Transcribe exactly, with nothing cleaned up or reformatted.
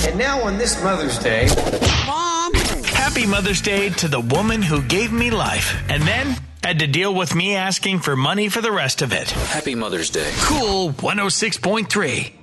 And now on this Mother's Day... Mom! Happy Mother's Day to the woman who gave me life. And then had to deal with me asking for money for the rest of it. Happy Mother's Day. Cool one oh six point three.